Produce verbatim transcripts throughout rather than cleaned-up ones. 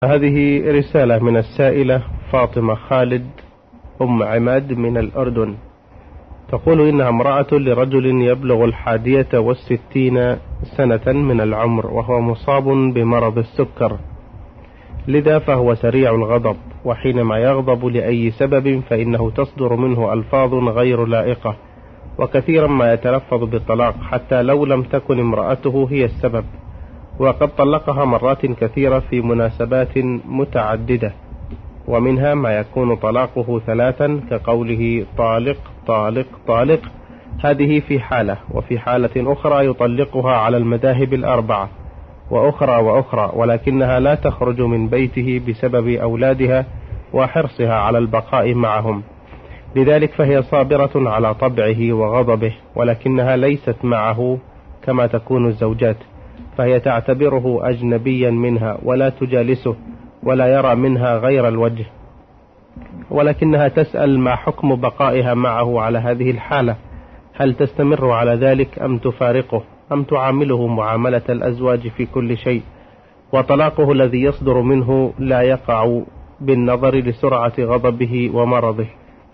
هذه رسالة من السائلة فاطمة خالد أم عماد من الأردن، تقول إنها امرأة لرجل يبلغ الحادية والستين سنة من العمر، وهو مصاب بمرض السكر، لذا فهو سريع الغضب، وحينما يغضب لأي سبب فإنه تصدر منه ألفاظ غير لائقة، وكثيرا ما يتلفظ بالطلاق حتى لو لم تكن امرأته هي السبب، وقد طلقها مرات كثيرة في مناسبات متعددة، ومنها ما يكون طلاقه ثلاثا كقوله طالق طالق طالق، هذه في حالة، وفي حالة أخرى يطلقها على المذاهب الأربعة، وأخرى وأخرى، ولكنها لا تخرج من بيته بسبب أولادها وحرصها على البقاء معهم، لذلك فهي صابرة على طبعه وغضبه، ولكنها ليست معه كما تكون الزوجات، فهي تعتبره أجنبيا منها ولا تجالسه ولا يرى منها غير الوجه، ولكنها تسأل ما حكم بقائها معه على هذه الحالة، هل تستمر على ذلك أم تفارقه أم تعامله معاملة الأزواج في كل شيء، وطلاقه الذي يصدر منه لا يقع بالنظر لسرعة غضبه ومرضه،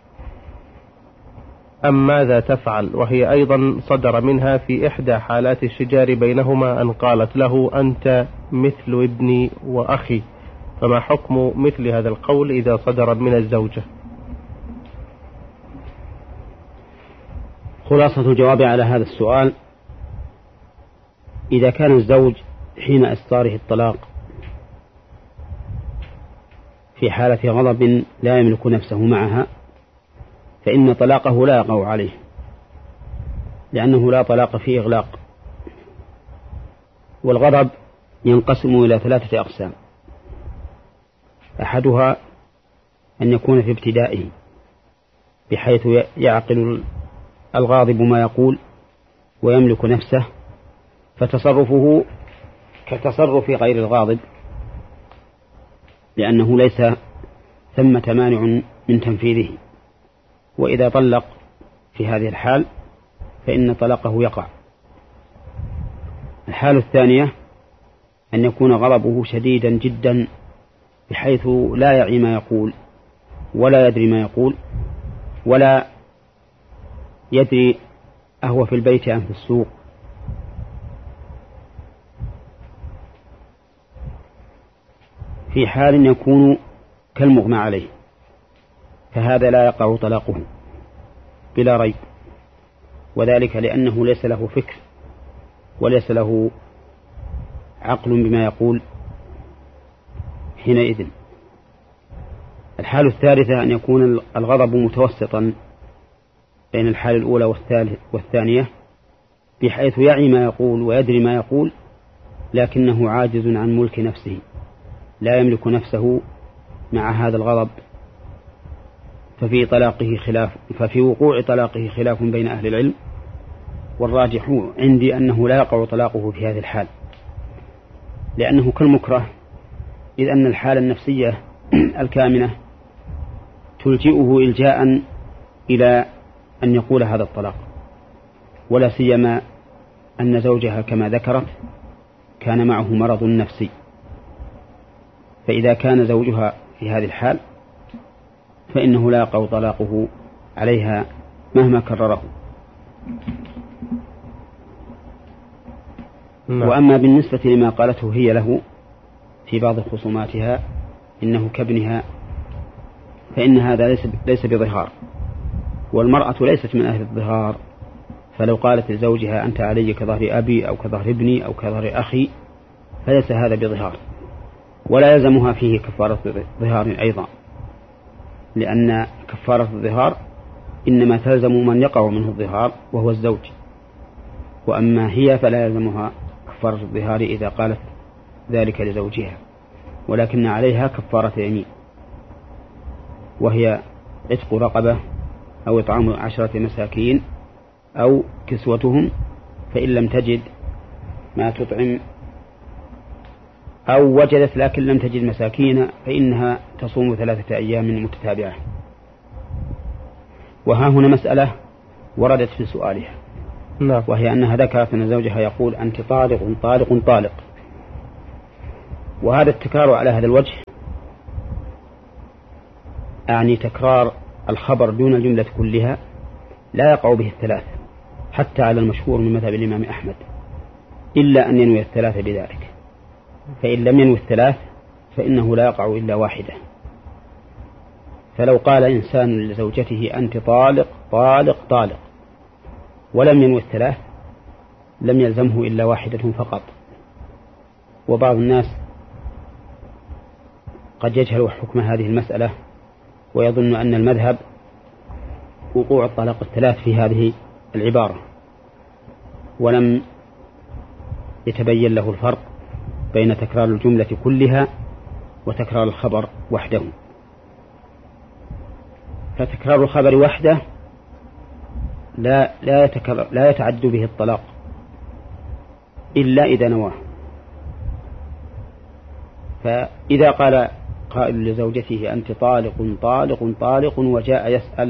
أم ماذا تفعل؟ وهي أيضا صدر منها في إحدى حالات الشجار بينهما أن قالت له أنت مثل ابني وأخي، فما حكم مثل هذا القول إذا صدر من الزوجة؟ خلاصة الجواب على هذا السؤال: إذا كان الزوج حين إصداره الطلاق في حالة غضب لا يملك نفسه معها فإن طلاقه لا يقع عليه، لأنه لا طلاق فيه إغلاق. والغضب ينقسم إلى ثلاثة أقسام: أحدها أن يكون في ابتدائه بحيث يعقل الغاضب ما يقول ويملك نفسه، فتصرفه كتصرف غير الغاضب، لأنه ليس ثمة مانع من تنفيذه، وإذا طلق في هذه الحال فإن طلاقه يقع. الحالة الثانية أن يكون غضبه شديدا جدا بحيث لا يعي ما يقول ولا يدري ما يقول ولا يدري أهو في البيت أم في السوق، في حال يكون كالمغمى عليه، فهذا لا يقع طلاقه بلا ريب، وذلك لأنه ليس له فكر وليس له عقل بما يقول حينئذ. الحالة الثالثة أن يكون الغضب متوسطا بين الحالة الأولى والثانية، بحيث يعي ما يقول ويدري ما يقول، لكنه عاجز عن ملك نفسه، لا يملك نفسه مع هذا الغضب، ففي طلاقه خلاف ففي وقوع طلاقه خلاف بين أهل العلم، والراجح عندي أنه لا يقع طلاقه في هذه الحال، لأنه كالمكره، إذ أن الحالة النفسية الكامنة تلجئه إلجاء إلى أن يقول هذا الطلاق، ولا سيما أن زوجها كما ذكرت كان معه مرض نفسي، فإذا كان زوجها في هذه الحال فإنه لا يقع طلاقه عليها مهما كرره. وأما بالنسبة لما قالته هي له في بعض خصوماتها إنه كابنها، فإن هذا ليس, ليس بظهار، والمرأة ليست من أهل الظهار، فلو قالت لزوجها أنت علي كظهر أبي أو كظهر ابني أو كظهر أخي فليس هذا بظهار، ولا يلزمها فيه كفارة ظهار أيضا، لأن كفارة الظهار إنما تلزم من يقع منه الظهار وهو الزوج، وأما هي فلا يلزمها كفارة الظهار إذا قالت ذلك لزوجها، ولكن عليها كفارة يمين، وهي عتق رقبة أو إطعام عشرة مساكين أو كسوتهم، فإن لم تجد ما تطعم أو وجدت لكن لم تجد مساكين فإنها تصوم ثلاثة أيام متتابعة. وها هنا مسألة وردت في سؤالها، وهي أنها ذكرت أن زوجها يقول أنت طالق طالق طالق، وهذا التكرار على هذا الوجه أعني تكرار الخبر دون الجملة كلها لا يقع به الثلاث حتى على المشهور من مذهب الإمام أحمد إلا أن ينوي الثلاث بذلك، فإن لم ينوي الثلاث فإنه لا يقع إلا واحدة. فلو قال إنسان لزوجته أنت طالق طالق طالق ولم ينوي الثلاث لم يلزمه إلا واحدة فقط. وبعض الناس قد يجهل حكم هذه المسألة ويظن أن المذهب وقوع الطلاق الثلاث في هذه العبارة، ولم يتبين له الفرق بين تكرار الجملة كلها وتكرار الخبر وحده. فتكرار الخبر وحده لا لا يتكرر لا يتعد به الطلاق إلا إذا نواه. فإذا قال قائل لزوجته أنت طالق طالق طالق وجاء يسأل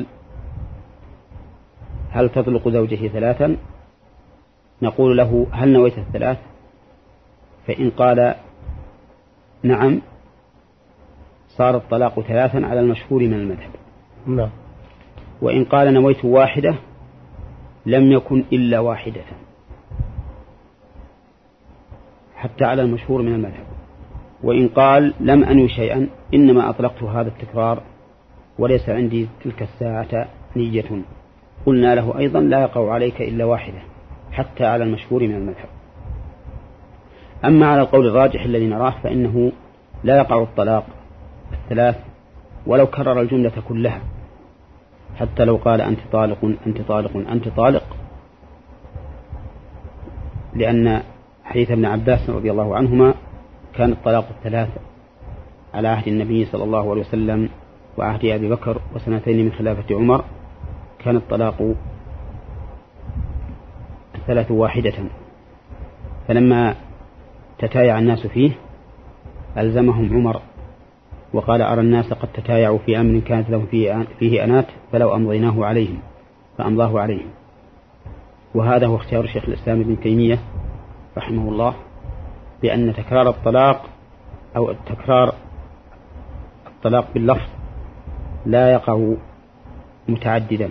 هل تطلق زوجه ثلاثا، نقول له هل نويت الثلاث؟ فإن قال نعم صار الطلاق ثلاثا على المشهور من المذهب. نعم. وإن قال نويت واحدة لم يكن إلا واحدة حتى على المشهور من المذهب. وإن قال لم أنوي شيئا إنما أطلقت هذا التكرار وليس عندي تلك الساعة نية، قلنا له أيضا لا يقع عليك إلا واحدة حتى على المشهور من المذهب. أما على القول الراجح الذي نراه فإنه لا يقع الطلاق الثلاث ولو كرر الجملة كلها، حتى لو قال أنت طالق أنت طالق أنت طالق، لأن حديث ابن عباس رضي الله عنهما كان الطلاق الثلاث على عهد النبي صلى الله عليه وسلم وعهد أبي بكر وسنتين من خلافة عمر كان الطلاق الثلاث واحدة. فلما تتايع الناس فيه ألزمهم عمر وقال أرى الناس قد تتايعوا في أمر كانت لهم فيه أنات فلو أمضيناه عليهم فأمضاه عليهم. وهذا هو اختيار الشيخ الإسلام ابن تيمية رحمه الله بأن تكرار الطلاق أو تكرار الطلاق باللفظ لا يقع متعددا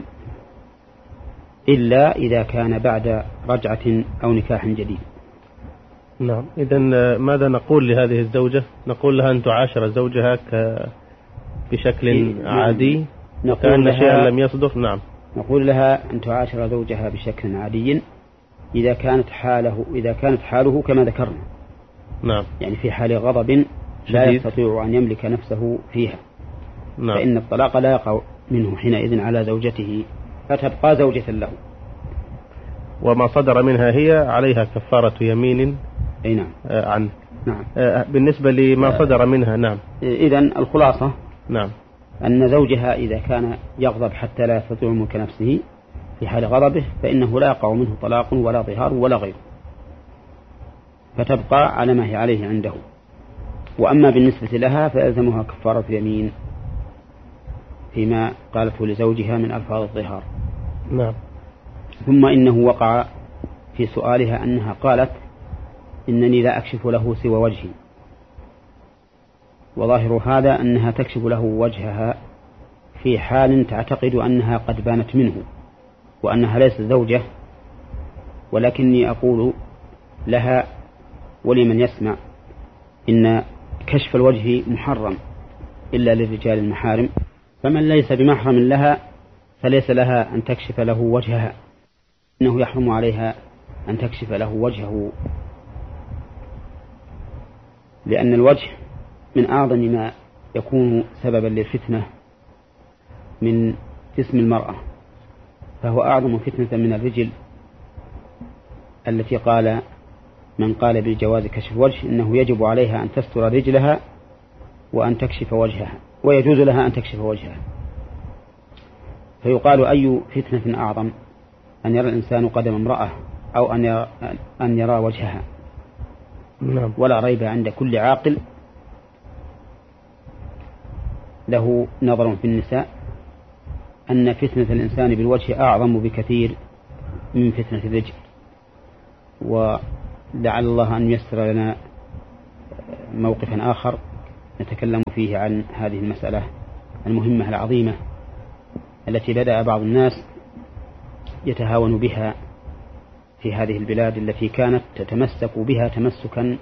إلا إذا كان بعد رجعة أو نكاح جديد. نعم. إذن ماذا نقول لهذه الزوجة؟ نقول لها أن تعاشر زوجها بشكل عادي وكأن شيئا لم يصدف. نعم. نقول لها أن تعاشر زوجها بشكل عادي إذا كانت حاله إذا كانت حاله كما ذكرنا. نعم. يعني في حال غضب لا يستطيع أن يملك نفسه فيها. نعم. فإن الطلاق لا يقع منه حينئذ على زوجته فتبقى زوجة له. وما صدر منها هي عليها كفارة يمين. أي نعم. آه عن. نعم. آه بالنسبة لما صدر منها. نعم. إذن الخلاصة. نعم. أن زوجها إذا كان يغضب حتى لا يستطيع ملك نفسه في حال غضبه فإنه لا يقع منه طلاق ولا ظهار ولا غيره، فتبقى على ما هي عليه عنده. وأما بالنسبة لها فيلزمها كفارة يمين فيما قالته لزوجها من ألفاظ الظهار. نعم. ثم إنه وقع في سؤالها أنها قالت إنني لا أكشف له سوى وجهي، وظاهر هذا أنها تكشف له وجهها في حال تعتقد أنها قد بانت منه وأنها ليست زوجة، ولكني أقول لها ولمن يسمع إن كشف الوجه محرم إلا للرجال المحارم، فمن ليس بمحرم لها فليس لها أن تكشف له وجهها، إنه يحرم عليها أن تكشف له وجهه، لأن الوجه من أعظم ما يكون سببا للفتنة من جسم المرأة، فهو أعظم فتنة من الرجل التي قال من قال بالجواز كشف الوجه إنه يجب عليها أن تستر رجلها وأن تكشف وجهها، ويجوز لها أن تكشف وجهها. فيقال أي فتنة أعظم، أن يرى الإنسان قدم امرأة أو أن يرى, أن يرى وجهها؟ نعم. ولا ريب عند كل عاقل له نظر في النساء أن فتنة الإنسان بالوجه أعظم بكثير من فتنة الرجل. ولعل الله أن يسر لنا موقفا آخر نتكلم فيه عن هذه المسألة المهمة العظيمة التي بدأ بعض الناس يتهاون بها في هذه البلاد التي كانت تتمسك بها تمسكا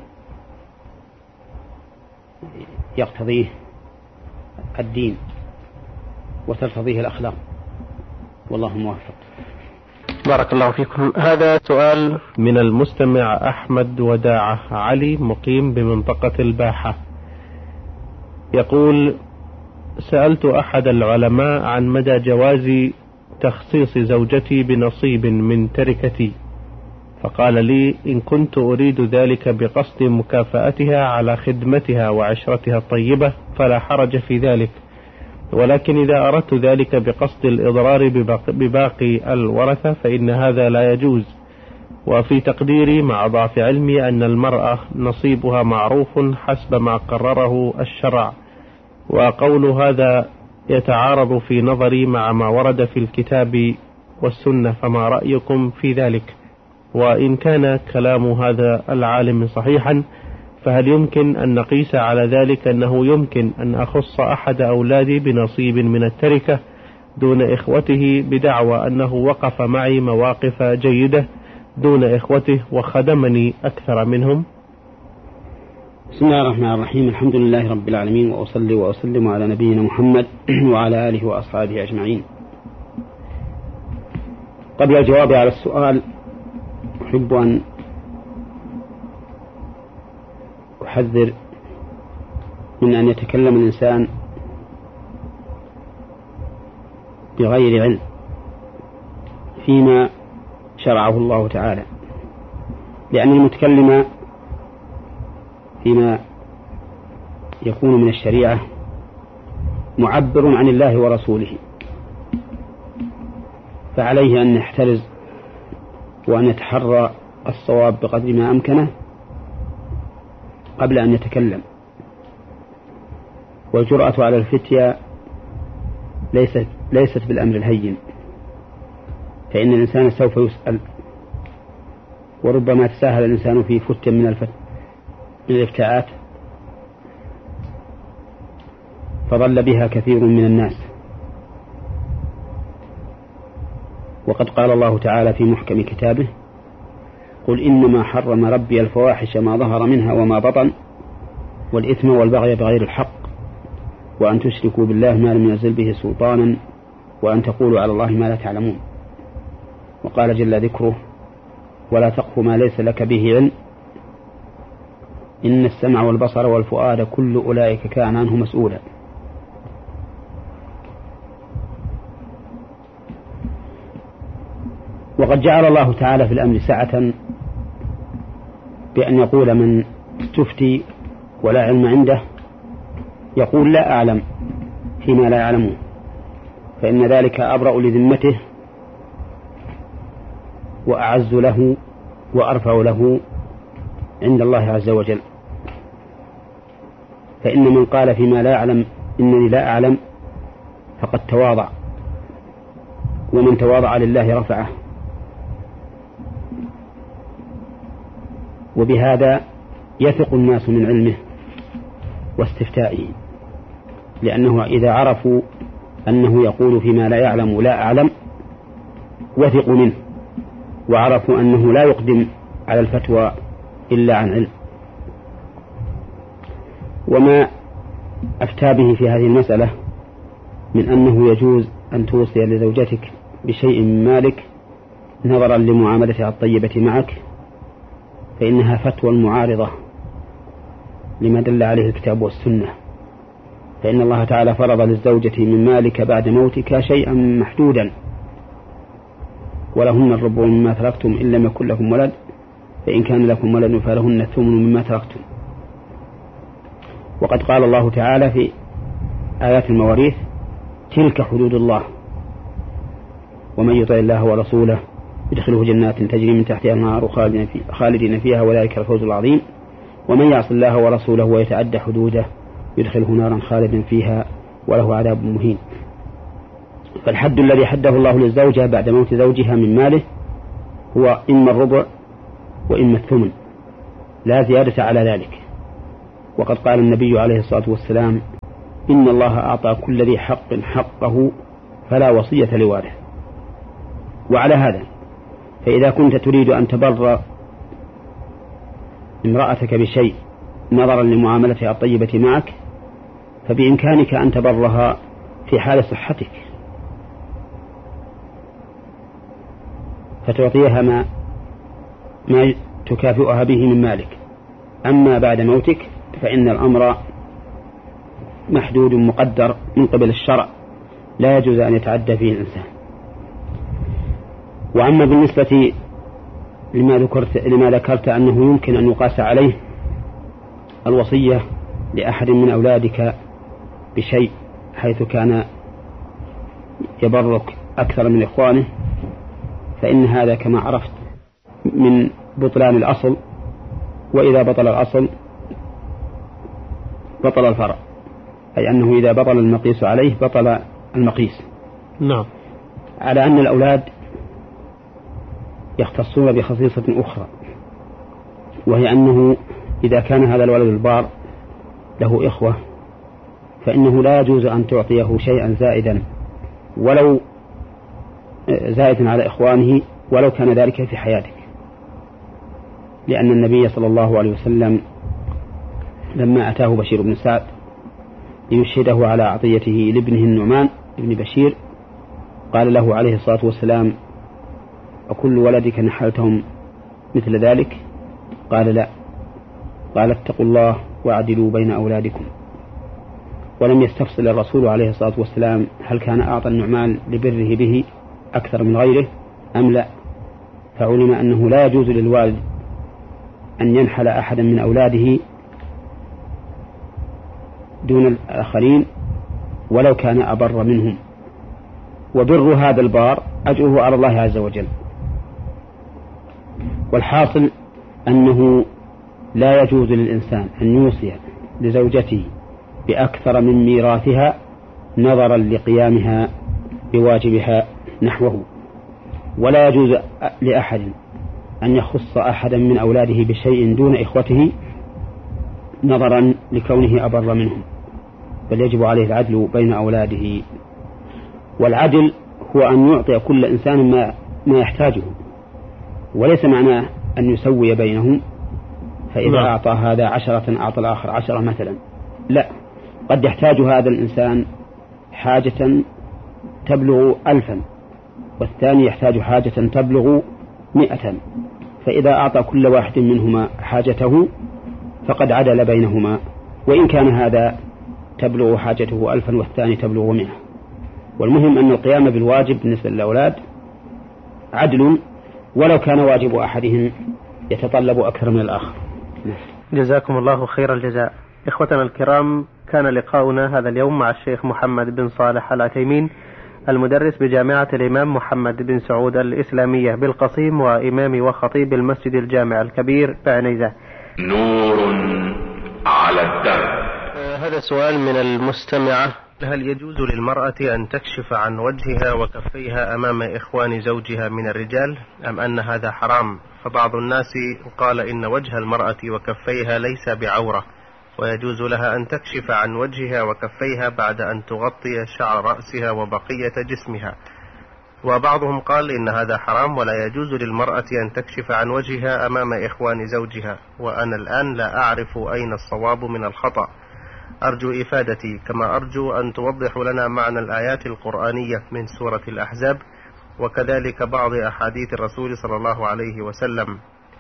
يقتضيه الدين وترتضيه الأخلاق، والله موفق. بارك الله فيكم. هذا سؤال من المستمع أحمد وداعة علي مقيم بمنطقة الباحة، يقول: سألت أحد العلماء عن مدى جواز تخصيص زوجتي بنصيب من تركتي، فقال لي: إن كنت أريد ذلك بقصد مكافأتها على خدمتها وعشرتها الطيبة فلا حرج في ذلك، ولكن إذا أردت ذلك بقصد الإضرار بباقي الورثة فإن هذا لا يجوز. وفي تقديري مع ضعف علمي أن المرأة نصيبها معروف حسب ما قرره الشرع، وقول هذا يتعارض في نظري مع ما ورد في الكتاب والسنة، فما رأيكم في ذلك؟ وإن كان كلام هذا العالم صحيحا فهل يمكن أن نقيس على ذلك أنه يمكن أن أخص أحد أولادي بنصيب من التركة دون إخوته بدعوى أنه وقف معي مواقف جيدة دون إخوته وخدمني أكثر منهم؟ بسم الله الرحمن الرحيم. الحمد لله رب العالمين، وأصلي وأسلم على نبينا محمد وعلى آله وأصحابه أجمعين. قبل الجواب على السؤال أحب أن أحذر من أن يتكلم الإنسان بغير علم فيما شرعه الله تعالى، لأن المتكلم فيما يكون من الشريعة معبر عن الله ورسوله، فعليه أن يحترز وأن يتحرى الصواب بقدر ما أمكنه قبل أن يتكلم. والجرأة على الفتية ليست, ليست بالأمر الهين، فإن الإنسان سوف يسأل، وربما تساهل الإنسان في فتية من الفت من الإفتاءات فضل بها كثير من الناس. وقد قال الله تعالى في محكم كتابه: قل إنما حرم ربي الفواحش ما ظهر منها وما بطن والإثم والبغي بغير الحق وأن تشركوا بالله ما لم ينزل به سلطانا وأن تقولوا على الله ما لا تعلمون. وقال جل ذكره: ولا تقف ما ليس لك به علم إن السمع والبصر والفؤاد كل أولئك كان عنه مسؤولا. وقد جعل الله تعالى في الأمر سعة بأن يقول من استفتي ولا علم عنده يقول لا أعلم فيما لا يعلمه، فإن ذلك أبرأ لذمته وأعز له وأرفع له عند الله عز وجل. فإن من قال فيما لا يعلم إنني لا أعلم فقد تواضع، ومن تواضع لله رفعه. وبهذا يثق الناس من علمه واستفتائه، لأنه إذا عرفوا أنه يقول فيما لا يعلم لا أعلم وثقوا منه، وعرفوا أنه لا يقدم على الفتوى إلا عن علم. وما أفتى به في هذه المسألة من أنه يجوز أن توصي لزوجتك بشيء من مالك نظرا لمعاملتها الطيبة معك، فإنها فتوى معارضة لما دل عليه الكتاب والسنة. فإن الله تعالى فرض للزوجة من مالك بعد موتك شيئا محدودا، ولهن الربع مما تركتم إن لم يكن لكم ولد، فإن كان لكم ولد فلهن الثمن مما تركتم. وقد قال الله تعالى في آيات المواريث: تلك حدود الله ومن يطع الله ورسوله يدخله جنات تجري من تحتها الأنهار خالدين فيها وذلك الفوز العظيم، ومن يعص الله ورسوله ويتعدى حدوده يدخله نارا خالدا فيها وله عذاب مهين. فالحد الذي حده الله للزوجة بعد موت زوجها من ماله هو إما الربع وإما الثمن، لا زيادة على ذلك. وقد قال النبي عليه الصلاة والسلام: إن الله أعطى كل ذي حق حقه فلا وصية لوارث. وعلى هذا فإذا كنت تريد أن تبر امرأتك بشيء نظرا لمعاملتها الطيبة معك فبإمكانك أن تبرها في حال صحتك، فتعطيها ما, ما تكافئها به من مالك. أما بعد موتك فإن الأمر محدود مقدر من قبل الشرع، لا يجوز أن يتعدى فيه الإنسان. وأما بالنسبة لما ذكرت, لما ذكرت أنه يمكن أن يقاس عليه الوصية لأحد من أولادك بشيء حيث كان يبرك أكثر من إخوانه، فإن هذا كما عرفت من بطلان الأصل، وإذا بطل الأصل بطل الفرع، أي أنه إذا بطل المقيس عليه بطل المقيس. نعم. على أن الأولاد يختصون بخصيصة أخرى، وهي أنه إذا كان هذا الولد البار له إخوة فإنه لا يجوز أن تعطيه شيئا زائدا ولو زائدا على إخوانه ولو كان ذلك في حياتك، لأن النبي صلى الله عليه وسلم لما أتاه بشير بن سعد ليشهده على عطيته لابنه النعمان بن بشير قال له عليه الصلاة والسلام: أكل ولدك نحلتهم مثل ذلك؟ قال: لا. قال: اتقوا الله واعدلوا بين أولادكم. ولم يستفصل الرسول عليه الصلاة والسلام هل كان أعطى النعمان لبره به أكثر من غيره أم لا، فعلم أنه لا يجوز للوالد أن ينحل أحدا من أولاده دون الآخرين ولو كان أبر منهم، وبر هذا البار أجره على الله عز وجل. والحاصل أنه لا يجوز للإنسان أن يوصي لزوجته بأكثر من ميراثها نظرا لقيامها بواجبها نحوه، ولا يجوز لأحد أن يخص أحدا من أولاده بشيء دون إخوته نظرا لكونه أبر منهم، بل يجب عليه العدل بين أولاده. والعدل هو أن يعطي كل إنسان ما, ما يحتاجه، وليس معناه أن يسوي بينهم، فإذا لا. أعطى هذا عشرة أعطى الآخر عشرة مثلا، لا، قد يحتاج هذا الإنسان حاجة تبلغ ألفا والثاني يحتاج حاجة تبلغ مئة، فإذا أعطى كل واحد منهما حاجته فقد عدل بينهما، وإن كان هذا تبلغ حاجته ألفا والثاني تبلغ مئة. والمهم أن القيام بالواجب بالنسبة للأولاد عدل ولو كان واجب أحدهم يتطلب أكثر من الآخر. جزاكم الله خير الجزاء. إخوتنا الكرام، كان لقاؤنا هذا اليوم مع الشيخ محمد بن صالح العثيمين، المدرس بجامعة الإمام محمد بن سعود الإسلامية بالقصيم، وإمام وخطيب المسجد الجامع الكبير بعنيزة. نور على الدرب. آه هذا سؤال من المستمعة: هل يجوز للمرأة أن تكشف عن وجهها وكفيها أمام إخوان زوجها من الرجال، أم أن هذا حرام؟ فبعض الناس قال إن وجه المرأة وكفيها ليس بعورة، ويجوز لها أن تكشف عن وجهها وكفيها بعد أن تغطي شعر رأسها وبقية جسمها. وبعضهم قال إن هذا حرام ولا يجوز للمرأة أن تكشف عن وجهها أمام إخوان زوجها، وأنا الآن لا أعرف أين الصواب من الخطأ. أرجو إفادتي، كما أرجو أن توضحوا لنا معنى الآيات القرآنية من سورة الأحزاب، وكذلك بعض أحاديث الرسول صلى الله عليه وسلم.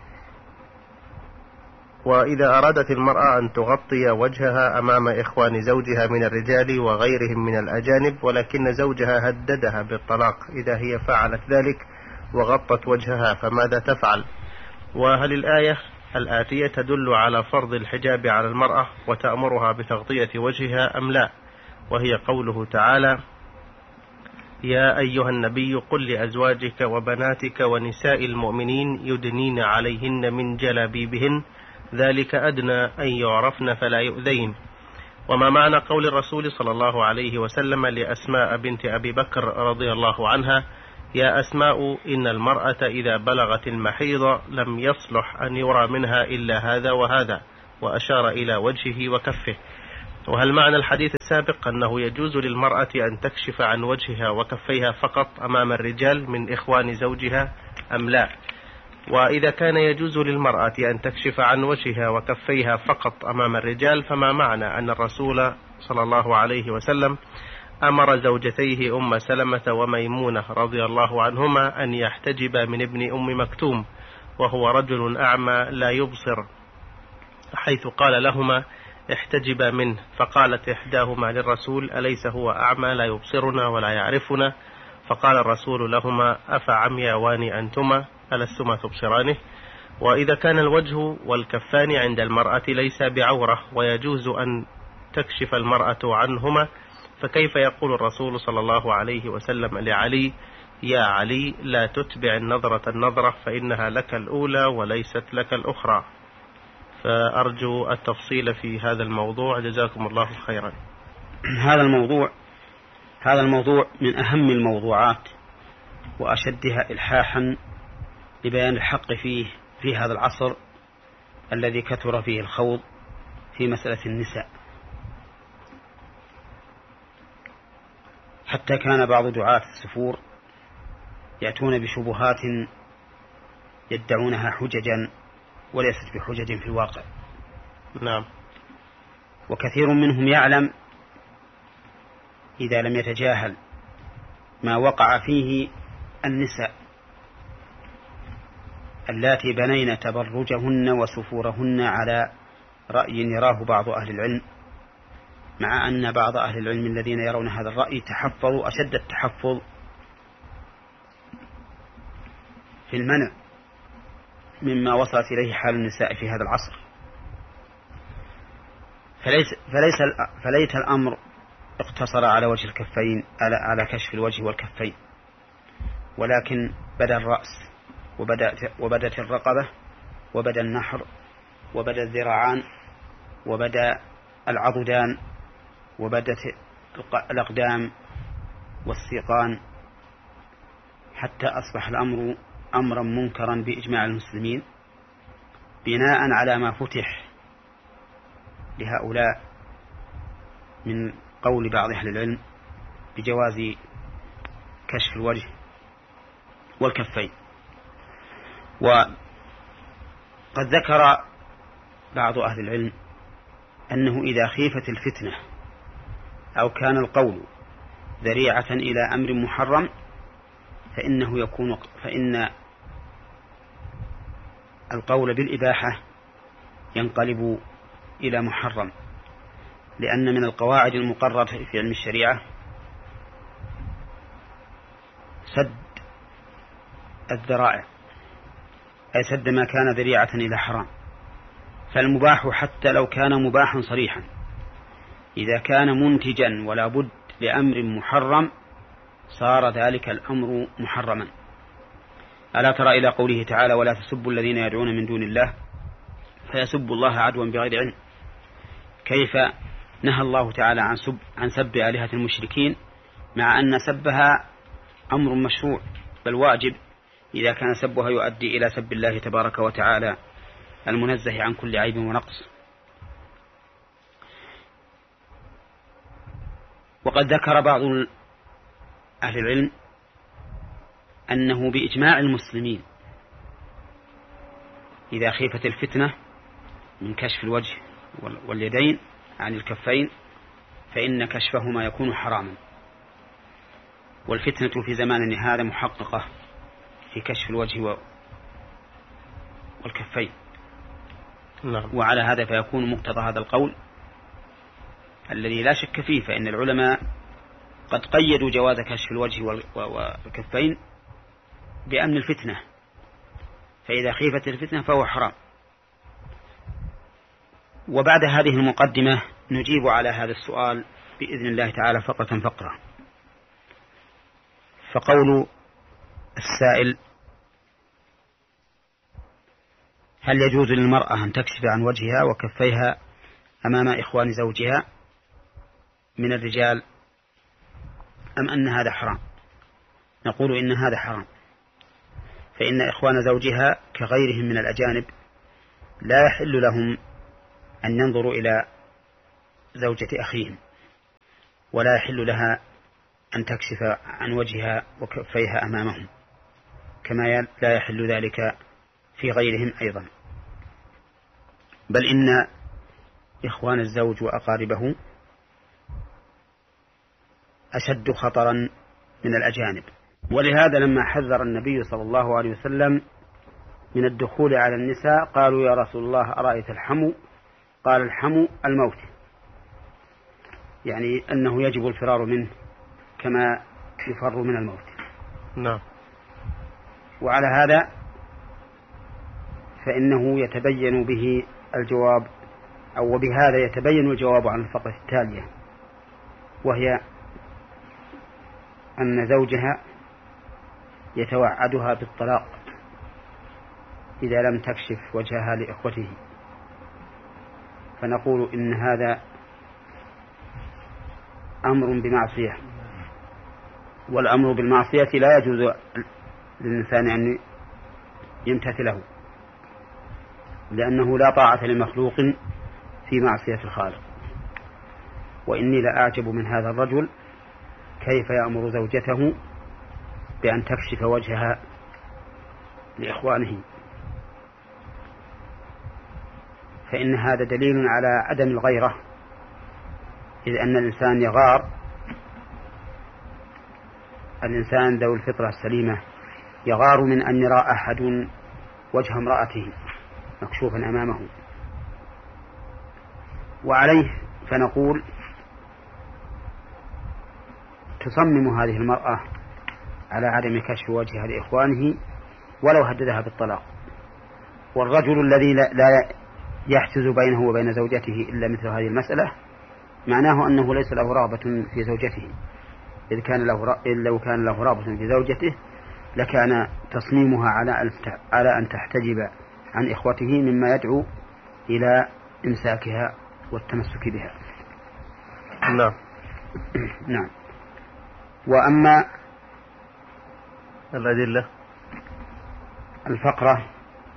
وإذا أرادت المرأة أن تغطي وجهها أمام إخوان زوجها من الرجال وغيرهم من الأجانب، ولكن زوجها هددها بالطلاق إذا هي فعلت ذلك وغطت وجهها، فماذا تفعل؟ وهل الآية الآتية تدل على فرض الحجاب على المرأة وتأمرها بتغطية وجهها أم لا؟ وهي قوله تعالى: يا أيها النبي قل لأزواجك وبناتك ونساء المؤمنين يدنين عليهن من جلابيبهن ذلك أدنى أن يعرفن فلا يؤذين. وما معنى قول الرسول صلى الله عليه وسلم لأسماء بنت أبي بكر رضي الله عنها: يا أسماء إن المرأة إذا بلغت المحيض لم يصلح أن يرى منها إلا هذا وهذا، وأشار إلى وجهه وكفه. وهل معنى الحديث السابق أنه يجوز للمرأة أن تكشف عن وجهها وكفيها فقط أمام الرجال من إخوان زوجها أم لا؟ وإذا كان يجوز للمرأة أن تكشف عن وجهها وكفيها فقط أمام الرجال، فما معنى أن الرسول صلى الله عليه وسلم أمر زوجتيه أم سلمة وميمونة رضي الله عنهما أن يحتجب من ابن أم مكتوم وهو رجل أعمى لا يبصر، حيث قال لهما احتجبا منه، فقالت إحداهما للرسول أليس هو أعمى لا يبصرنا ولا يعرفنا؟ فقال الرسول لهما أفعمياوان أنتما ألستما تبصرانه؟ وإذا كان الوجه والكفان عند المرأة ليس بعورة ويجوز أن تكشف المرأة عنهما، فكيف يقول الرسول صلى الله عليه وسلم لعلي يا علي لا تتبع النظرة النظرة فإنها لك الأولى وليست لك الأخرى؟ فأرجو التفصيل في هذا الموضوع، جزاكم الله خيرا. هذا الموضوع هذا الموضوع من أهم الموضوعات وأشدها إلحاحا لبيان الحق فيه في هذا العصر الذي كثر فيه الخوض في مسألة النساء، حتى كان بعض دعاة السفور يأتون بشبهات يدعونها حججا وليست بحجج في الواقع. نعم. وكثير منهم يعلم إذا لم يتجاهل ما وقع فيه النساء اللاتي بنين تبرجهن وسفورهن على رأي يراه بعض أهل العلم، مع أن بعض أهل العلم الذين يرون هذا الرأي تحفظوا أشد التحفظ في المنع مما وصلت إليه حال النساء في هذا العصر. فليس, فليس فليت الأمر اقتصر على وجه الكفين على, على كشف الوجه والكفين، ولكن بدا الرأس وبدأت, وبدت الرقبة وبدا النحر وبدا الذراعان وبدا العضدان وبدت الأقدام والسيقان، حتى أصبح الأمر أمرا منكرا بإجماع المسلمين بناء على ما فتح لهؤلاء من قول بعض أهل العلم بجواز كشف الوجه والكفين. وقد ذكر بعض أهل العلم أنه إذا خيفت الفتنة أو كان القول ذريعة إلى أمر محرم فإنه يكون فإن القول بالإباحة ينقلب إلى محرم، لأن من القواعد المقررة في علم الشريعة سد الذرائع، أي سد ما كان ذريعة إلى حرام. فالمباح حتى لو كان مباحا صريحا إذا كان منتجا ولا بد لأمر محرم صار ذلك الأمر محرما. ألا ترى إلى قوله تعالى ولا تسبوا الذين يدعون من دون الله فيسبوا الله عدوا بغير علم؟ كيف نهى الله تعالى عن سب, عن سب آلهة المشركين مع أن سبها أمر مشروع بل واجب إذا كان سبها يؤدي إلى سب الله تبارك وتعالى المنزه عن كل عيب ونقص. وقد ذكر بعض أهل العلم أنه بإجماع المسلمين إذا خيفت الفتنة من كشف الوجه واليدين عن الكفين فإن كشفهما يكون حراما، والفتنة في زماننا هذا محققة في كشف الوجه والكفين. نعم. وعلى هذا فيكون مقتضى هذا القول الذي لا شك فيه، فإن العلماء قد قيدوا جواز كشف الوجه والكفين بأمن الفتنة، فإذا خيفت الفتنة فهو حرام. وبعد هذه المقدمة نجيب على هذا السؤال بإذن الله تعالى فقرة فقرة. فقول السائل هل يجوز للمرأة أن تكشف عن وجهها وكفيها أمام إخوان زوجها من الرجال أم أن هذا حرام؟ نقول إن هذا حرام، فإن إخوان زوجها كغيرهم من الأجانب لا يحل لهم أن ينظروا إلى زوجة أخيهم، ولا يحل لها أن تكشف عن وجهها وكفيها أمامهم، كما لا يحل ذلك في غيرهم أيضا. بل إن إخوان الزوج وأقاربه أشد خطرا من الأجانب. ولهذا لما حذر النبي صلى الله عليه وسلم من الدخول على النساء قالوا يا رسول الله أرأيت الحمو؟ قال الحمو الموت، يعني أنه يجب الفرار منه كما يفر من الموت. نعم. وعلى هذا فإنه يتبين به الجواب، أو بهذا يتبين الجواب عن الفقرة التالية، وهي أن زوجها يتوعدها بالطلاق إذا لم تكشف وجهها لإخوته، فنقول إن هذا أمر بمعصية، والأمر بالمعصية لا يجوز للإنسان أن يمتثله، لأنه لا طاعة لمخلوق في معصية الخالق. وإني لأعجب من هذا الرجل كيف يأمر زوجته بأن تكشف وجهها لإخوانه، فإن هذا دليل على عدم الغيرة، إذ أن الإنسان يغار، الإنسان ذو الفطرة السليمة يغار من أن يرى أحد وجه امرأته مكشوفا أمامه. وعليه فنقول تصمم هذه المرأة على عدم كشف وجهها لإخوانه ولو هددها بالطلاق. والرجل الذي لا يحجز بينه وبين زوجته إلا مثل هذه المسألة معناه أنه ليس له رغبة في زوجته، إذ كان له لو كان له رغبة في زوجته لكان تصميمها على أن تحتجب عن إخوته مما يدعو إلى إمساكها والتمسك بها. نعم. نعم. وأما الأدلة، الفقرة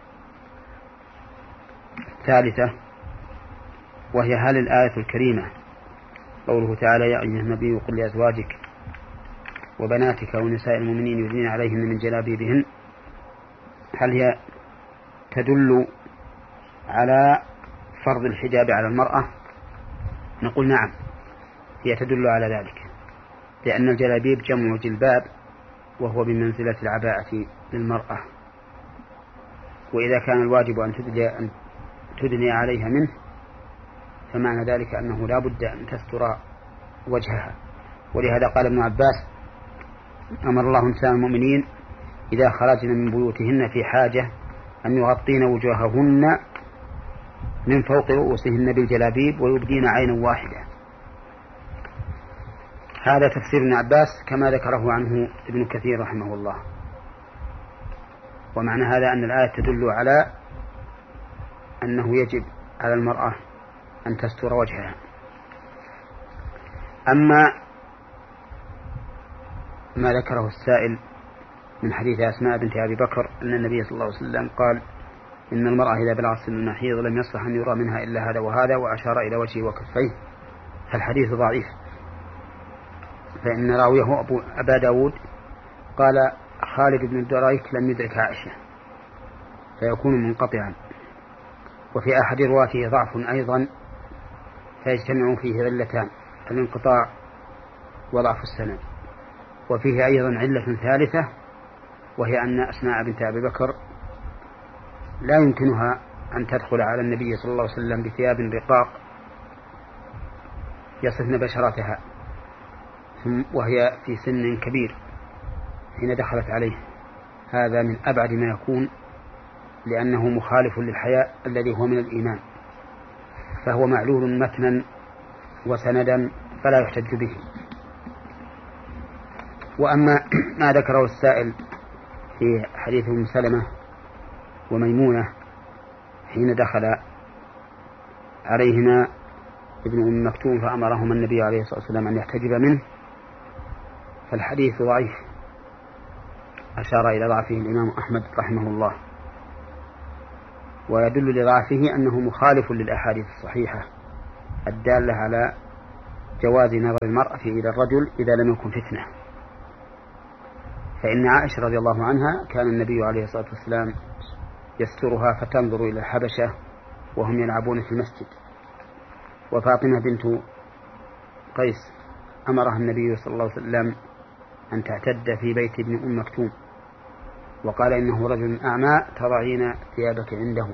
الثالثة وهي هل الآية الكريمة قوله تعالى يا أيها النبي قل لأزواجك وبناتك ونساء المؤمنين يدنين عليهن من جلابيبهن، هل هي تدل على فرض الحجاب على المرأة؟ نقول نعم، هي تدل على ذلك، لأن الجلابيب جمع جلباب وهو بمنزلة العباءة للمرأة، وإذا كان الواجب أن تدني, أن تدني عليها منه فمعنى ذلك أنه لا بد أن تستر وجهها. ولهذا قال ابن عباس أمر الله نساء المؤمنين إذا خرجن من بيوتهن في حاجة أن يغطين وجوههن من فوق رؤوسهن بالجلابيب ويبدين عينا واحدة. هذا تفسير ابن عباس كما ذكره عنه ابن كثير رحمه الله. ومعنى هذا أن الآية تدل على أنه يجب على المرأة أن تستر وجهها. أما ما ذكره السائل من حديث أسماء بنت أبي بكر أن النبي صلى الله عليه وسلم قال إن المرأة إذا بلغت سن المحيض لم يصلح أن يرى منها إلا هذا وهذا، وأشار إلى وجهه وكفيه، فالحديث ضعيف، فإن راويه أبو أبا داود قال خالد بن الدريك لم يدرك عائشة فيكون منقطعا، وفي أحد رواته ضعف أيضا فيجتمع فيه علتان، الانقطاع وضعف السند. وفيه أيضا علة ثالثة وهي أن أسماء بنت أبي بكر لا يمكنها أن تدخل على النبي صلى الله عليه وسلم بثياب رقاق يصفن بشرتها وهي في سن كبير حين دخلت عليه، هذا من أبعد ما يكون، لأنه مخالف للحياء الذي هو من الإيمان، فهو معلول متنا وسندا فلا يحتج به. وأما ما ذكره السائل في حديث أم سلمة وميمونة حين دخل عليهما ابن أم مكتوم فأمرهما النبي عليه الصلاة والسلام أن يحتجب منه، فالحديث ضعيف، أشار إلى ضعفه الإمام أحمد رحمه الله. ويدل لضعفه أنه مخالف للأحاديث الصحيحة الدالة على جواز نظر المرأة إلى الرجل إذا لم يكن فتنة. فإن عائشة رضي الله عنها كان النبي عليه الصلاة والسلام يسترها فتنظر إلى الحبشة وهم يلعبون في المسجد. وفاطمة بنت قيس أمرها النبي صلى الله عليه وسلم أن تعتد في بيت ابن أم مكتوم، وقال إنه رجل أعمى تضعين ثيابك عنده.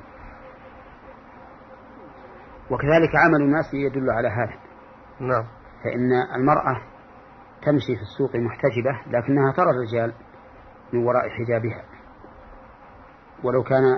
وكذلك عمل الناس يدل على هذا. نعم. فإن المرأة تمشي في السوق محتجبة لكنها ترى الرجال من وراء حجابها، ولو كان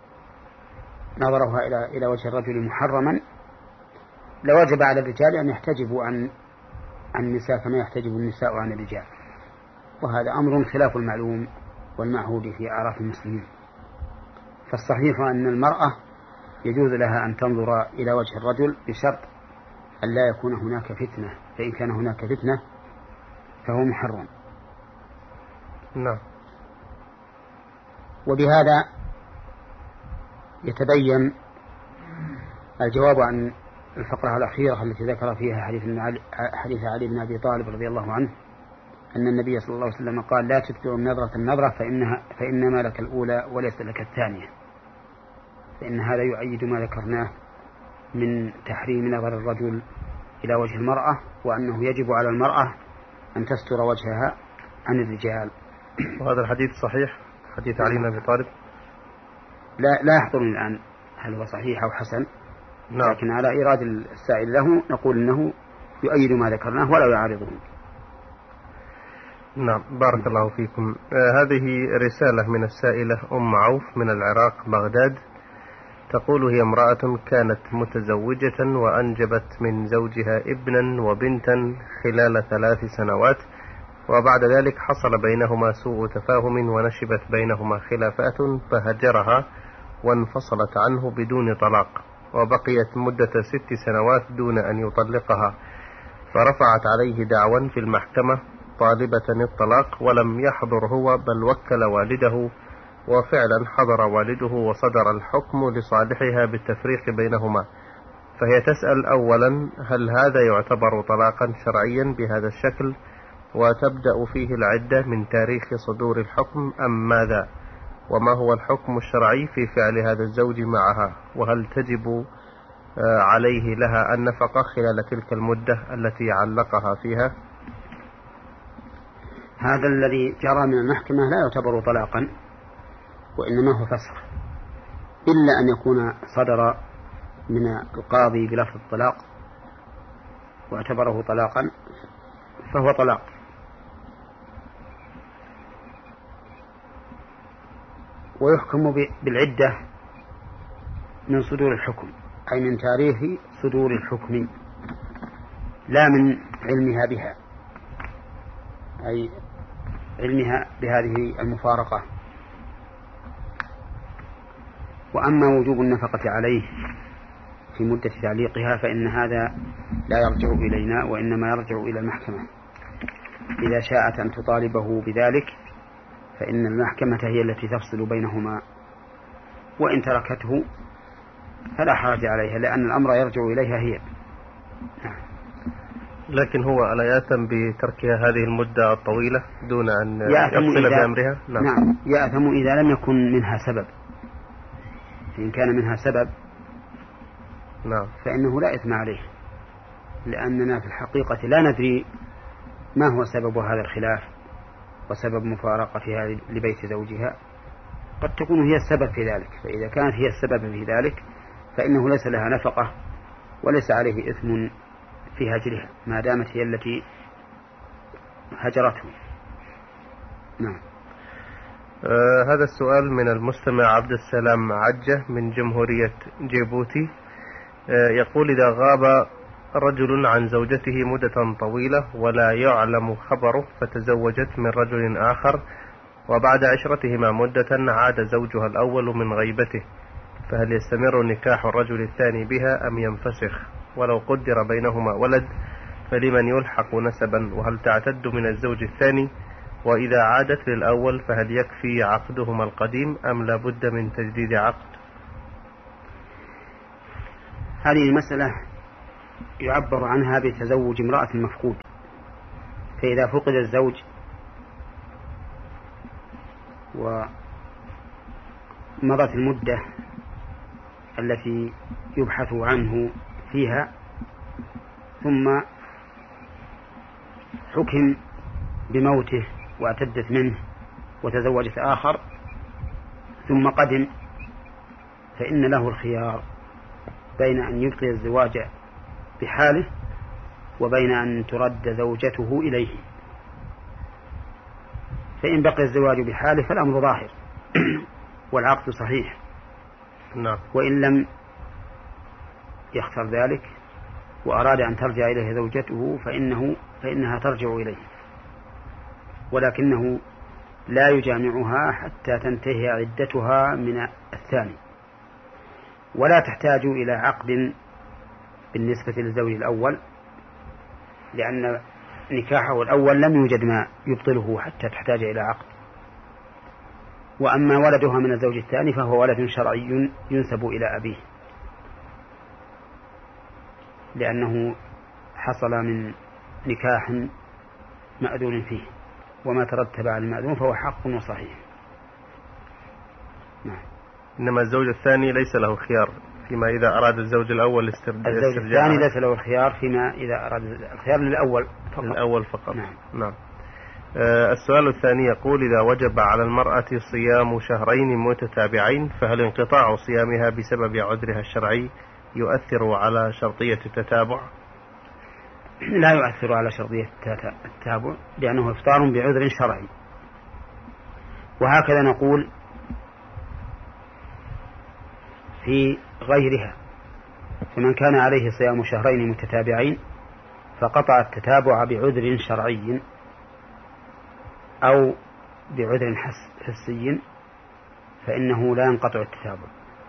نظرها إلى إلى وجه الرجل محرما لوجب على الرجال أن يحتجبوا عن عن النساء كما يحتجب النساء عن الرجال، وهذا أمر خلاف المعلوم والمعهود في أعراف المسلمين. فالصحيح أن المرأة يجوز لها أن تنظر إلى وجه الرجل بشرط أن لا يكون هناك فتنة، فإن كان هناك فتنة فهو محرم. نعم. وبهذا يتبين الجواب عن الفقرة الأخيرة التي ذكر فيها حديث علي, حديث علي بن أبي طالب رضي الله عنه أن النبي صلى الله عليه وسلم قال: لا تتبع النظرة النظرة فإنها فإنما لك الأولى وليس لك الثانية. فإن هذا يؤيد ما ذكرناه من تحريم نظر الرجل إلى وجه المرأة، وأنه يجب على المرأة أن تستر وجهها عن الرجال. وهذا الحديث صحيح، حديث علي بن أبي طالب؟ لا لا يحضرني الآن هل هو صحيح أو حسن. نعم. لكن على إيراد السائل له نقول إنه يؤيد ما ذكرناه ولا يعارضه. نعم. بارك الله فيكم. آه هذه رسالة من السائلة أم عوف من العراق بغداد، تقول: هي امرأة كانت متزوجة وأنجبت من زوجها ابنا وبنتا خلال ثلاث سنوات، وبعد ذلك حصل بينهما سوء تفاهم ونشبت بينهما خلافات فهجرها وانفصلت عنه بدون طلاق، وبقيت مدة ست سنوات دون أن يطلقها، فرفعت عليه دعوى في المحكمة طالبة الطلاق ولم يحضر هو بل وكل والده، وفعلا حضر والده وصدر الحكم لصالحها بالتفريق بينهما. فهي تسأل: أولا، هل هذا يعتبر طلاقا شرعيا بهذا الشكل وتبدأ فيه العدة من تاريخ صدور الحكم أم ماذا؟ وما هو الحكم الشرعي في فعل هذا الزوج معها؟ وهل تجب عليه لها النفقة خلال تلك المدة التي علقها فيها؟ هذا الذي جرى من المحكمة لا يعتبر طلاقا، وإنما هو فسخ، إلا أن يكون صدر من القاضي بلفظ الطلاق واعتبره طلاقا فهو طلاق. ويحكم بالعدة من صدور الحكم، أي من تاريخ صدور الحكم، لا من علمها بها، أي علمها بهذه المفارقة. وأما وجوب النفقة عليه في مدة تعليقها فإن هذا لا يرجع إلينا، وإنما يرجع إلى المحكمة. إذا شاءت أن تطالبه بذلك فإن المحكمة هي التي تفصل بينهما، وإن تركته فلا حرج عليها، لأن الأمر يرجع إليها هي. لكن هو ألا يأثم بتركها هذه المدة الطويلة دون أن يفصل بأمرها؟ نعم. نعم، يأثم إذا لم يكن منها سبب. فإن كان منها سبب نعم فإنه لا إثم عليه، لأننا في الحقيقة لا ندري ما هو سبب هذا الخلاف وسبب مفارقتها لبيت زوجها، قد تكون هي السبب في ذلك. فإذا كانت هي السبب في ذلك فإنه ليس لها نفقة وليس عليه إثم في هجرها ما دامت هي التي هجرته. نعم. آه هذا السؤال من المستمع عبد السلام عجة من جمهورية جيبوتي، آه يقول: إذا غاب رجل عن زوجته مدة طويلة ولا يعلم خبره فتزوجت من رجل آخر، وبعد عشرتهما مدة عاد زوجها الأول من غيبته، فهل يستمر نكاح الرجل الثاني بها أم ينفسخ؟ ولو قدر بينهما ولد فلمن يلحق نسبا؟ وهل تعتد من الزوج الثاني؟ وإذا عادت للأول فهل يكفي عقدهما القديم أم لا بد من تجديد عقد؟ هذه المسألة يعبر عنها بتزوج امرأة مفقود. فإذا فقد الزوج ومضت المدة التي يبحث عنه فيها ثم حكم بموته واعتدت منه وتزوجت آخر ثم قدم، فإن له الخيار بين أن يبقي الزواج بحاله وبين أن ترد زوجته إليه. فإن بقي الزواج بحاله فالأمر ظاهر والعقد صحيح، نعم. وإن لم يختر ذلك وأراد أن ترجع إليه زوجته فإنه فإنها ترجع إليه، ولكنه لا يجامعها حتى تنتهي عدتها من الثاني، ولا تحتاج إلى عقد بالنسبة للزوج الأول، لأن نكاحه الأول لم يوجد ما يبطله حتى تحتاج إلى عقد. وأما ولدها من الزوج الثاني فهو ولد شرعي ينسب إلى أبيه، لأنه حصل من نكاح مأذون فيه، وما ترتب على المأذون فهو حق وصحيح. نعم. إنما الزوج الثاني ليس له خيار فيما إذا أراد الزوج الأول استرجاعه. الزوج الثاني ليس له الخيار فيما إذا أراد الخيار للأول فقط. الأول فقط. نعم. نعم. آه السؤال الثاني يقول: إذا وجب على المرأة صيام شهرين متتابعين فهل انقطاع صيامها بسبب عذرها الشرعي يؤثر على شرطية التتابع؟ لا يؤثر على شرطية التتابع، لأنه إفطار بعذر شرعي. وهكذا نقول في غيرها، فمن كان عليه صيام شهرين متتابعين فقطع التتابع بعذر شرعي أو بعذر حسي فإنه لا ينقطع التتابع.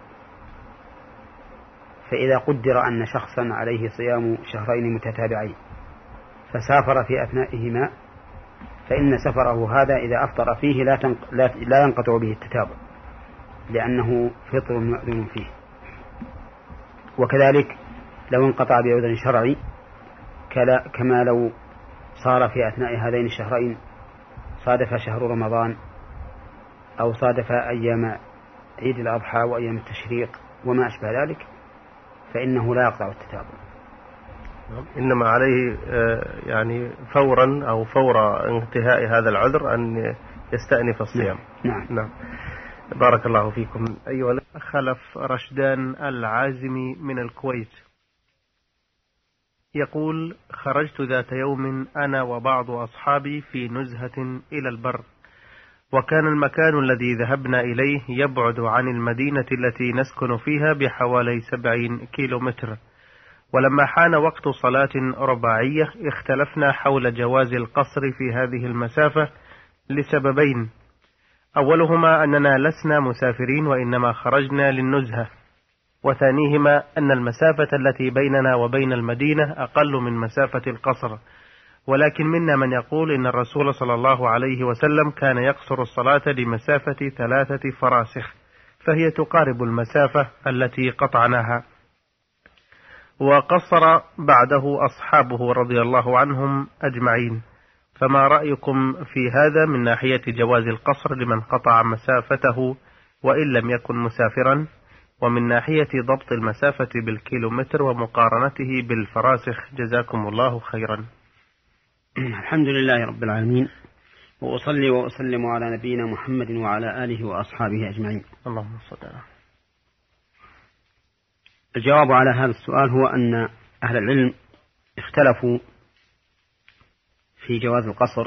فإذا قدر أن شخصا عليه صيام شهرين متتابعين فسافر في أثنائهما فإن سفره هذا إذا أفطر فيه لا, لا ينقطع به التتابع، لأنه فطر مأذون فيه. وكذلك لو انقطع بعذر شرعي كما لو صار في أثناء هذين الشهرين صادف شهر رمضان أو صادف أيام عيد الأضحى وأيام التشريق وما أشبه ذلك فإنه لا يقطع التتابع. إنما عليه يعني فورا أو فور انتهاء هذا العذر أن يستأنف الصيام. نعم. نعم. بارك الله فيكم. أيها خلف رشدان العازمي من الكويت يقول: خرجت ذات يوم أنا وبعض أصحابي في نزهة إلى البر، وكان المكان الذي ذهبنا إليه يبعد عن المدينة التي نسكن فيها بحوالي سبعين كيلو متر. ولما حان وقت صلاة رباعية اختلفنا حول جواز القصر في هذه المسافة لسببين: أولهما أننا لسنا مسافرين وإنما خرجنا للنزهة، وثانيهما أن المسافة التي بيننا وبين المدينة أقل من مسافة القصر، ولكن منا من يقول إن الرسول صلى الله عليه وسلم كان يقصر الصلاة لمسافة ثلاثة فراسخ، فهي تقارب المسافة التي قطعناها. وقصر بعده أصحابه رضي الله عنهم أجمعين، فما رأيكم في هذا من ناحية جواز القصر لمن قطع مسافته وإن لم يكن مسافرا، ومن ناحية ضبط المسافة بالكيلومتر ومقارنته بالفراسخ؟ جزاكم الله خيرا. الحمد لله رب العالمين، وأصلي وأسلم على نبينا محمد وعلى آله وأصحابه أجمعين. اللهم صل على. الجواب على هذا السؤال هو أن أهل العلم اختلفوا في جواز القصر،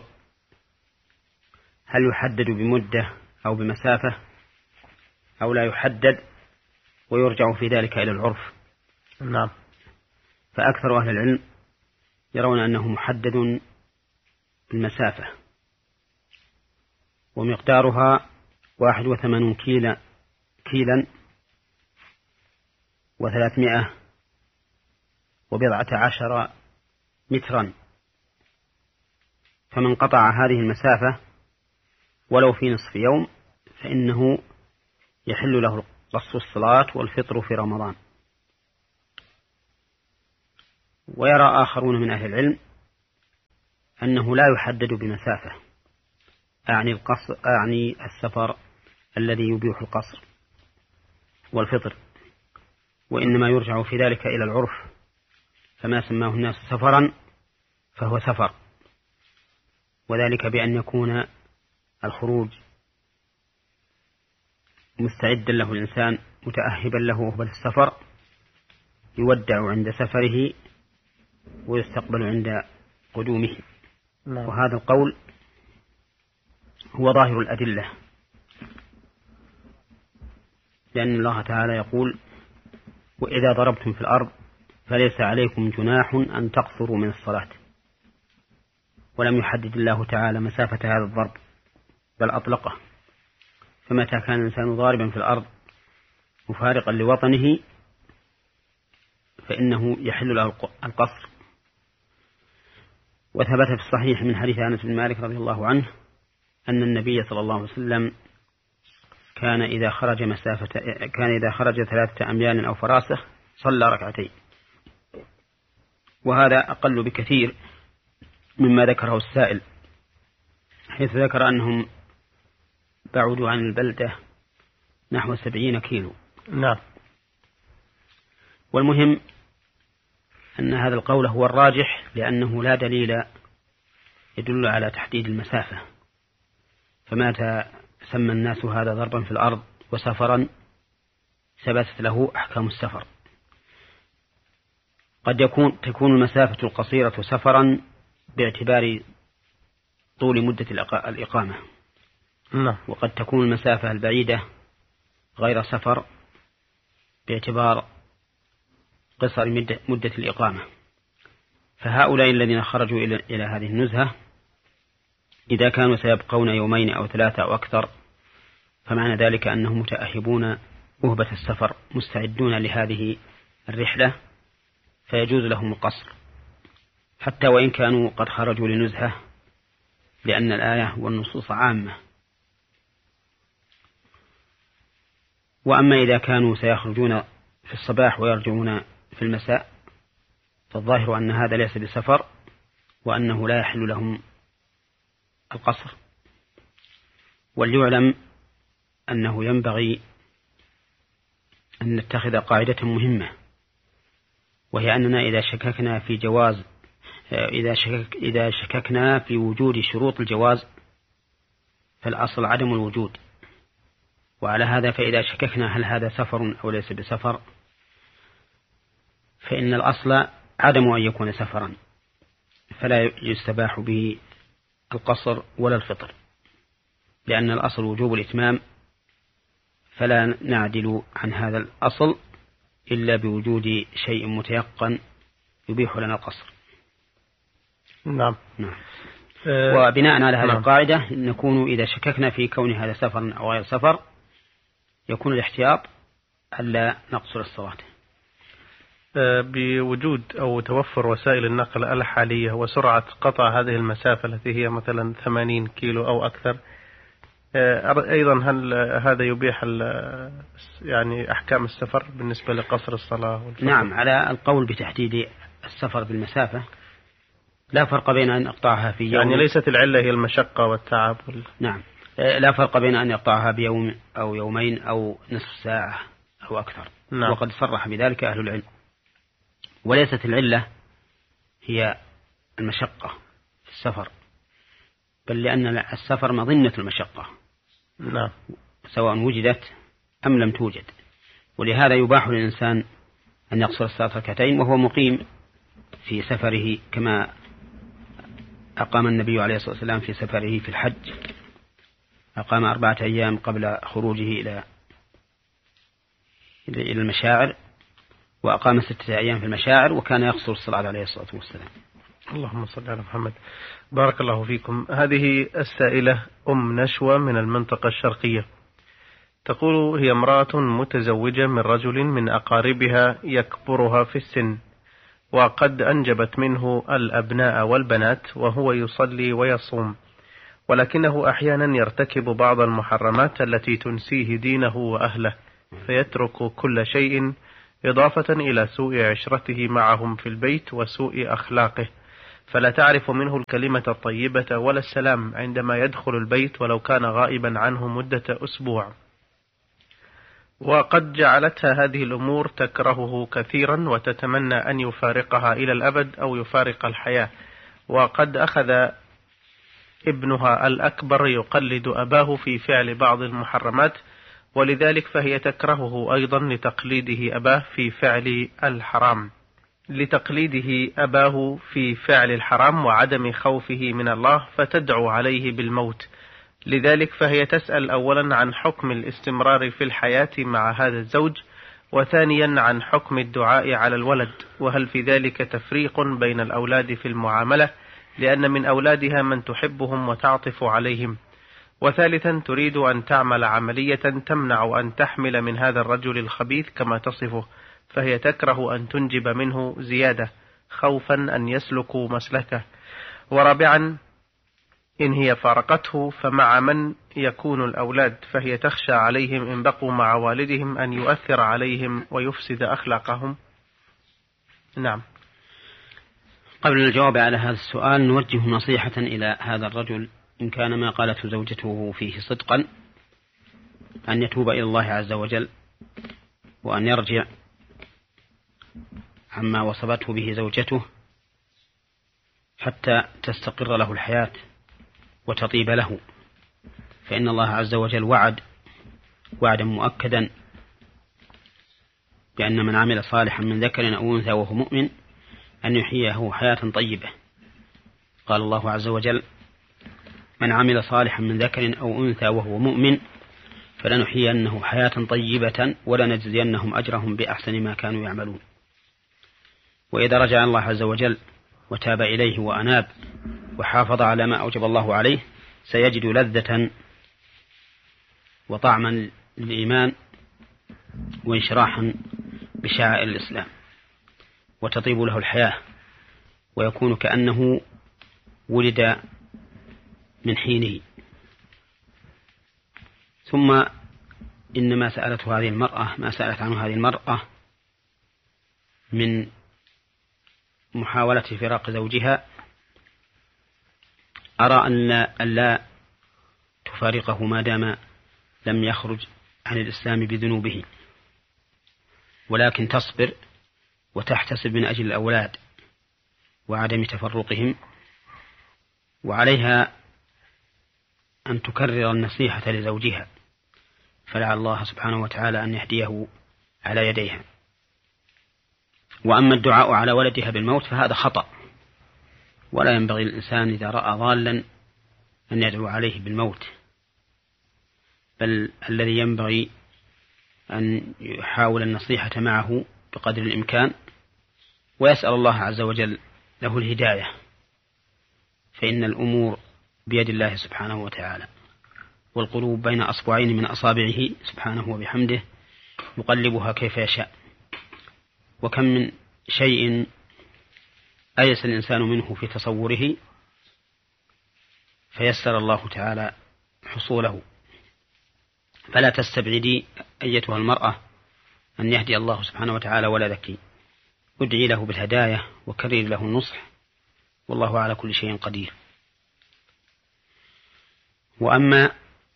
هل يحدد بمدة أو بمسافة أو لا يحدد، ويرجع في ذلك إلى العرف. نعم. فأكثر أهل العلم يرون أنه محدد بالمسافة، ومقدارها واحد وثمانون كيلا كيلا وثلاثمائة وبضعة عشر مترا، فمن قطع هذه المسافة ولو في نصف يوم فإنه يحل له قصر الصلاة والفطر في رمضان. ويرى آخرون من أهل العلم أنه لا يحدد بمسافة، أعني القصر أعني السفر الذي يبيح القصر والفطر، وإنما يرجع في ذلك إلى العرف، فما سماه الناس سفرا فهو سفر، وذلك بأن يكون الخروج مستعدا له الإنسان متأهبا له وهو السفر، يودع عند سفره ويستقبل عند قدومه. وهذا القول هو ظاهر الأدلة، لأن الله تعالى يقول: وإذا ضربتم في الأرض فليس عليكم جناح أن تقصروا من الصلاة. ولم يحدد الله تعالى مسافة هذا الضرب بل أطلقه، فمتى كان الإنسان ضاربا في الأرض مفارقا لوطنه فإنه يحل له القصر. وثبت في الصحيح من حديث أنس بن مالك رضي الله عنه أن النبي صلى الله عليه وسلم كان إذا خرج مسافة كان إذا خرج ثلاثة أميال أو فراسخ صلى ركعتين، وهذا أقل بكثير مما ذكره السائل، حيث ذكر أنهم بعدوا عن البلدة نحو سبعين كيلو. نعم. والمهم أن هذا القول هو الراجح، لأنه لا دليل يدل على تحديد المسافة، فمتى سمى الناس هذا ضربا في الأرض وسفرا ثبتت له أحكام السفر. قد يكون تكون المسافة القصيرة سفرا باعتبار طول مدة الإقامة، نعم. وقد تكون المسافة البعيدة غير سفر باعتبار قصر مدة الإقامة. فهؤلاء الذين خرجوا إلى هذه النزهة إذا كانوا سيبقون يومين أو ثلاثة أو أكثر، فمعنى ذلك أنهم متأهبون أهبة السفر مستعدون لهذه الرحلة، فيجوز لهم القصر حتى وإن كانوا قد خرجوا لنزهة، لأن الآية والنصوص عامة. وأما إذا كانوا سيخرجون في الصباح ويرجعون في المساء فالظاهر أن هذا ليس بسفر، وأنه لا يحل لهم القصر. وليعلم أنه ينبغي أن نتخذ قاعدة مهمة، وهي أننا إذا شككنا في جواز إذا شكك إذا شككنا في وجود شروط الجواز فالأصل عدم الوجود. وعلى هذا فإذا شككنا هل هذا سفر أو ليس بسفر فإن الأصل عدم أن يكون سفرا، فلا يستباح به القصر ولا الفطر، لأن الأصل وجوب الإتمام، فلا نعدل عن هذا الأصل إلا بوجود شيء متيقن يبيح لنا القصر. نعم. نعم. وبناء على هذه نعم. القاعدة نكون إذا شككنا في كون هذا سفر أو غير سفر يكون الاحتياط ألا نقصر الصلاة. بوجود أو توفر وسائل النقل الحالية وسرعة قطع هذه المسافة التي هي مثلا ثمانين كيلو أو أكثر، أيضا هل هذا يبيح يعني أحكام السفر بالنسبة لقصر الصلاة والفطر؟ نعم، على القول بتحديد السفر بالمسافة لا فرق بين أن يقطعها في يوم، يعني ليست العلة هي المشقة والتعب وال... نعم، لا فرق بين أن يقطعها بيوم أو يومين أو نصف ساعة أو أكثر. نعم. وقد صرح بذلك أهل العلم. وليست العلة هي المشقة في السفر، بل لأن السفر مظنة المشقة. نعم. سواء وجدت أم لم توجد، ولهذا يباح للإنسان أن يقصر الصلاة ركعتين وهو مقيم في سفره، كما أقام النبي عليه الصلاة والسلام في سفره في الحج، أقام أربعة أيام قبل خروجه إلى إلى المشاعر، وأقام ستة أيام في المشاعر، وكان يقصر الصلاة عليه الصلاة والسلام. اللهم صل على محمد. بارك الله فيكم. هذه السائلة أم نشوى من المنطقة الشرقية، تقول هي امرأة متزوجة من رجل من أقاربها يكبرها في السن، وقد أنجبت منه الأبناء والبنات، وهو يصلي ويصوم، ولكنه أحيانا يرتكب بعض المحرمات التي تنسيه دينه وأهله، فيترك كل شيء إضافة إلى سوء عشرته معهم في البيت وسوء أخلاقه، فلا تعرف منه الكلمة الطيبة ولا السلام عندما يدخل البيت ولو كان غائبا عنه مدة أسبوع. وقد جعلتها هذه الأمور تكرهه كثيرا وتتمنى أن يفارقها إلى الأبد أو يفارق الحياة. وقد أخذ ابنها الأكبر يقلد أباه في فعل بعض المحرمات، ولذلك فهي تكرهه أيضا لتقليده أباه في فعل الحرام لتقليده أباه في فعل الحرام وعدم خوفه من الله، فتدعو عليه بالموت. لذلك فهي تسأل أولا عن حكم الاستمرار في الحياة مع هذا الزوج، وثانيا عن حكم الدعاء على الولد، وهل في ذلك تفريق بين الأولاد في المعاملة، لأن من أولادها من تحبهم وتعطف عليهم. وثالثا تريد أن تعمل عملية تمنع أن تحمل من هذا الرجل الخبيث كما تصفه، فهي تكره أن تنجب منه زيادة خوفا أن يسلكوا مسلكه. ورابعا إن هي فارقته فمع من يكون الأولاد، فهي تخشى عليهم إن بقوا مع والدهم أن يؤثر عليهم ويفسد أخلاقهم. نعم. قبل الجواب على هذا السؤال نوجه نصيحة إلى هذا الرجل إن كان ما قالته زوجته فيه صدقا، أن يتوب إلى الله عز وجل وأن يرجع عما وصفته به زوجته حتى تستقر له الحياة وتطيب له، فإن الله عز وجل وعد وعدا مؤكدا بأن من عمل صالحا من ذكر أو أنثى وهو مؤمن أن يحييه حياة طيبة. قال الله عز وجل: من عمل صالحا من ذكر أو أنثى وهو مؤمن فلنحيينه حياة طيبة ولنجزينهم أجرهم بأحسن ما كانوا يعملون. وإذا رجع الله عز وجل وتاب إليه وأناب وحافظ على ما أوجب الله عليه سيجد لذة وطعما للإيمان وانشراحا بشعائر الإسلام، وتطيب له الحياة ويكون كأنه ولد من حينه. ثم إن ما سألته هذه المرأة ما سألت عنه هذه المرأة من محاولة فراق زوجها، أرى أن لا, أن لا تفارقه ما دام لم يخرج عن الإسلام بذنوبه، ولكن تصبر وتحتسب من أجل الأولاد وعدم تفرقهم، وعليها أن تكرر النصيحة لزوجها، فلعل الله سبحانه وتعالى أن يهديه على يديها. وأما الدعاء على ولدها بالموت فهذا خطأ، ولا ينبغي الإنسان إذا رأى ضالا أن يدعو عليه بالموت، بل الذي ينبغي أن يحاول النصيحة معه بقدر الإمكان ويسأل الله عز وجل له الهداية، فإن الأمور بيد الله سبحانه وتعالى، والقلوب بين أصبعين من أصابعه سبحانه وبحمده يقلبها كيف يشاء. وكم من شيء أيس الإنسان منه في تصوره فيسر الله تعالى حصوله. فلا تستبعدي أيتها المرأة أن يهدي الله سبحانه وتعالى ولدك، ادعي له بالهداية وكرر له النصح، والله على كل شيء قدير. وأما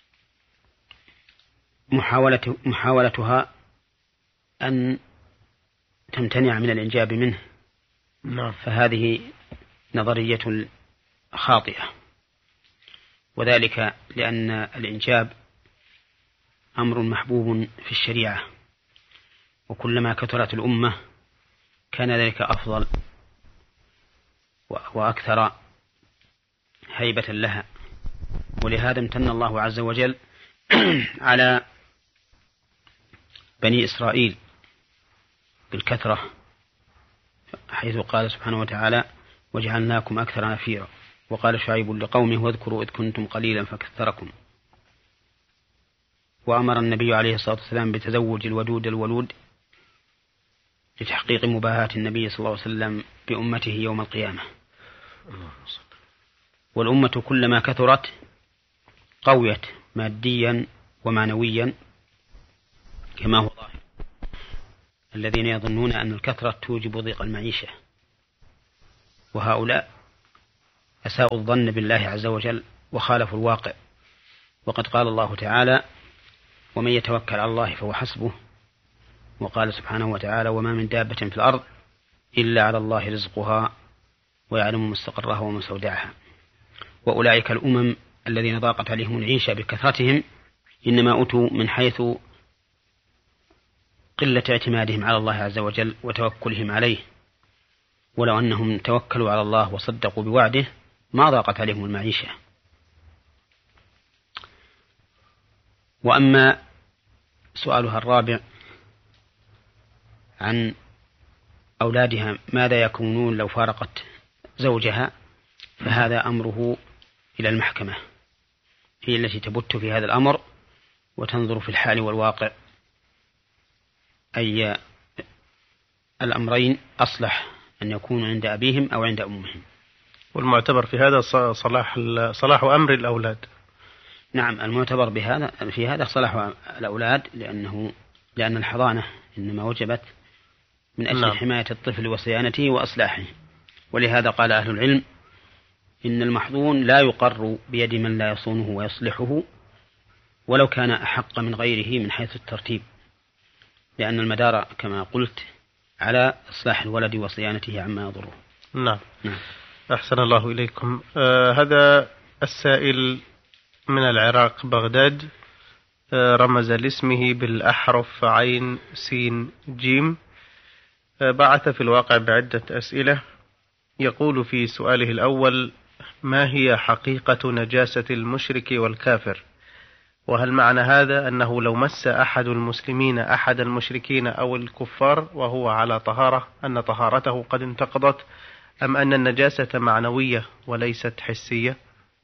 محاولة محاولتها أن تمتنع من الإنجاب منه فهذه نظرية خاطئة، وذلك لأن الإنجاب أمر محبوب في الشريعة، وكلما كثرت الأمة كان ذلك أفضل وأكثر هيبة لها. ولهذا امتن الله عز وجل على بني إسرائيل بالكثرة، حيث قال سبحانه وتعالى: وجعلناكم أكثر نفيرا. وقال شعيب لقومه: واذكروا إذ كنتم قليلا فكثركم. وأمر النبي عليه الصلاة والسلام بتزوج الودود الولود لتحقيق مباهاة النبي صلى الله عليه وسلم بأمته يوم القيامة. والأمة كلما كثرت قويت ماديا ومعنويا كما هو ظاهر. الذين يظنون أن الكثرة توجب ضيق المعيشة، وهؤلاء أساءوا الظن بالله عز وجل وخالفوا الواقع. وقد قال الله تعالى: ومن يتوكل على الله فهو حسبه. وقال سبحانه وتعالى: وما من دابة في الأرض إلا على الله رزقها ويعلم مستقرها ومستودعها. وأولئك الأمم الذين ضاقت عليهم العيشة بكثرتهم إنما أتوا من حيث قلة اعتمادهم على الله عز وجل وتوكلهم عليه، ولو أنهم توكلوا على الله وصدقوا بوعده ما ضاقت عليهم المعيشة. وأما سؤالها الرابع عن أولادها ماذا يكونون لو فارقت زوجها، فهذا أمره إلى المحكمة، هي التي تبت في هذا الأمر وتنظر في الحال والواقع أي الأمرين أصلح أن يكونوا عند أبيهم أو عند أمهم. والمعتبر في هذا صلاح صلاح أمر الأولاد. نعم، المعتبر بهذا في هذا صلاح الأولاد، لأنه لأن الحضانة إنما وجبت من أجل نعم. حماية الطفل وصيانته وأصلاحه. ولهذا قال أهل العلم إن المحضون لا يقر بيد من لا يصونه ويصلحه ولو كان أحق من غيره من حيث الترتيب، لأن المدار كما قلت على إصلاح الولد وصيانته عما يضره. نعم. نعم. أحسن الله إليكم. آه هذا السائل من العراق بغداد، آه رمز لاسمه بالأحرف عين سين جيم، آه بعث في الواقع بعدة أسئلة. يقول في سؤاله الأول: ما هي حقيقة نجاسة المشرك والكافر؟ وهل معنى هذا أنه لو مس أحد المسلمين أحد المشركين أو الكفار وهو على طهارة أن طهارته قد انتقضت، أم أن النجاسة معنوية وليست حسية؟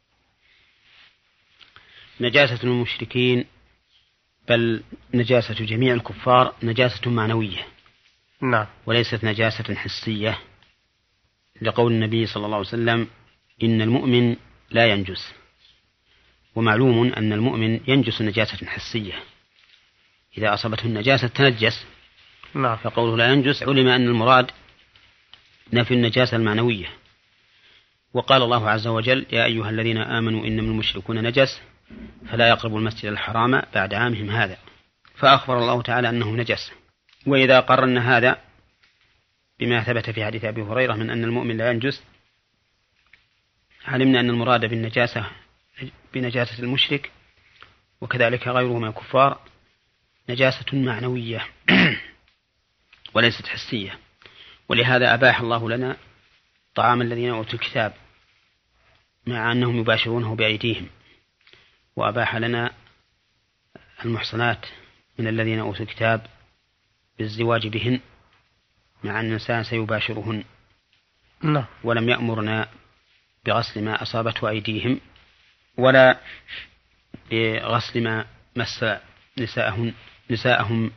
نجاسة المشركين بل نجاسة جميع الكفار نجاسة معنوية، نعم، وليست نجاسة حسية، لقول النبي صلى الله عليه وسلم: إن المؤمن لا ينجس. ومعلوم أن المؤمن ينجس نجاسة حسية، إذا أصابته النجاسة تنجس. نعم. فقوله لا ينجس علم أن المراد نفي النجاسة المعنوية. وقال الله عز وجل: يا أيها الذين آمنوا إنما المشركون نجس فلا يقربوا المسجد الحرام بعد عامهم هذا، فأخبر الله تعالى أنه نجس. وإذا قررنا هذا بما ثبت في حديث أبي هريرة من أن المؤمن لا ينجس، علمنا أن المراد بالنجاسة بنجاسة المشرك وكذلك غيره من الكفار نجاسة معنوية وليست حسية. ولهذا أباح الله لنا طعام الذين أوتوا الكتاب مع أنهم يباشرونه بأيديهم، وأباح لنا المحصنات من الذين أوتوا الكتاب بالزواج بهن مع أن الإنسان سيباشرهن. نعم. ولم يأمرنا بغسل ما أصابته أيديهم ولا بغسل ما مس نساءهم, نساءهم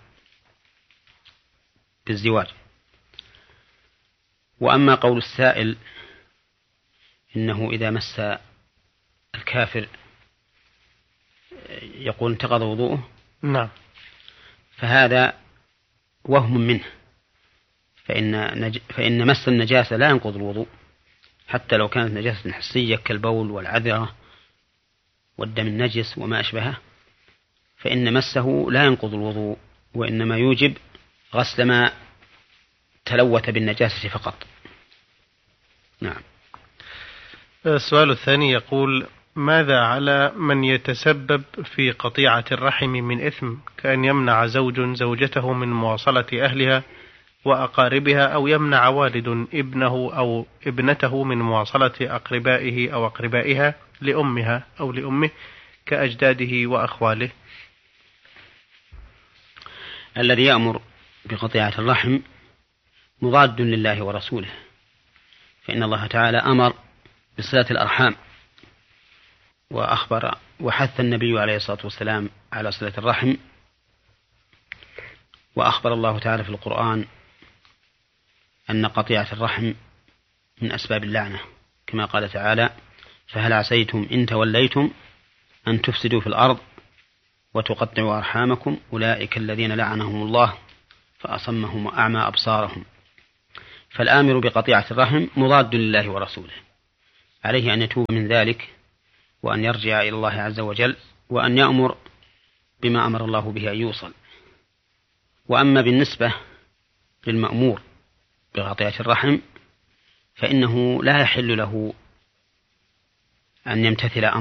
بالزواج. وأما قول السائل إنه إذا مس الكافر يقول انتقض وضوءه، نعم، فهذا وهم منه، فإن, نج... فإن مس النجاسة لا ينقض الوضوء حتى لو كانت نجاسة حسية كالبول والعذرة والدم النجس وما أشبهه، فإن مسه لا ينقض الوضوء، وإنما يوجب غسل ما تلوث بالنجاسة فقط. نعم. السؤال الثاني يقول: ماذا على من يتسبب في قطيعة الرحم من إثم، كأن يمنع زوج زوجته من مواصلة أهلها وأقاربها، أو يمنع والد ابنه أو ابنته من مواصلة أقربائه أو أقربائها لأمها أو لأمه كأجداده وأخواله؟ الذي يأمر بقطيعة الرحم مضاد لله ورسوله، فإن الله تعالى أمر بصلة الأرحام وأخبر وحث النبي عليه الصلاة والسلام على صلة الرحم، وأخبر الله تعالى في القرآن أن قطيعة الرحم من أسباب اللعنة، كما قال تعالى: فهل عسيتم إن توليتم أن تفسدوا في الأرض وتقطعوا أرحامكم أولئك الذين لعنهم الله فأصمهم وأعمى أبصارهم. فالآمر بقطيعة الرحم مضاد لله ورسوله، عليه أن يتوب من ذلك وأن يرجع إلى الله عز وجل وأن يأمر بما أمر الله به أن يوصل. وأما بالنسبة للمأمور بقطيعة الرحم فإنه لا يحل له أن يمتثل أمر